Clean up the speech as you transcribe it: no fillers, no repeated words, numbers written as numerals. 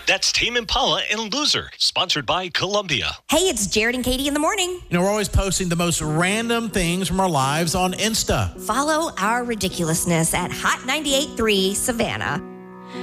That's Tame Impala and Loser, sponsored by Columbia. Hey, it's Jared and Katie in the morning. We're always posting the most random things from our lives on Insta. Follow our ridiculousness at Hot 98.3 Savannah.